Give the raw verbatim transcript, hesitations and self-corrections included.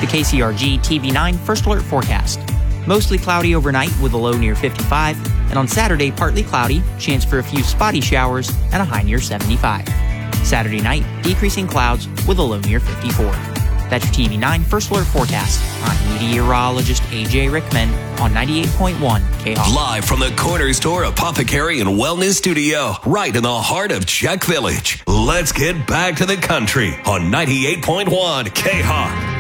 The K C R G T V nine First Alert forecast. Mostly cloudy overnight with a low near fifty-five, and on Saturday partly cloudy, chance for a few spotty showers, and a high near seventy-five. Saturday night, decreasing clouds with a low near fifty-four. That's your T V nine First Alert forecast. I'm meteorologist A J Rickman on ninety-eight point one K H O F. Live from the Corner Store Apothecary and Wellness Studio, right in the heart of Czech Village. Let's get back to the country on ninety-eight point one K H O F.